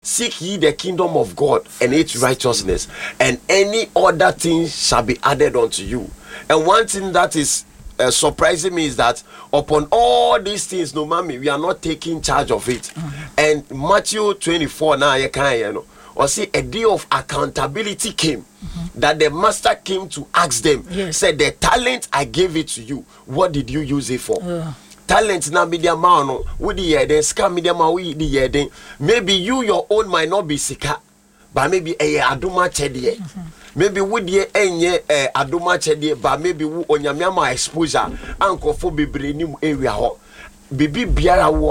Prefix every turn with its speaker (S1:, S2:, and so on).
S1: seek ye the kingdom of God and its righteousness, and any other thing shall be added unto you. And one thing that is surprising me is that upon all these things, no mommy, we are not taking charge of it. And Matthew 24 now, you know, or see a day of accountability came, that the master came to ask them, said, the talent I gave it to you, what did you use it for? Talent na media man, would the scam media ma we the maybe you your own might not be sika, but maybe a aduma chedie. Maybe would ye enye aduma chedie, but maybe onyamyama exposure, uncle for be area ho. Bibi biara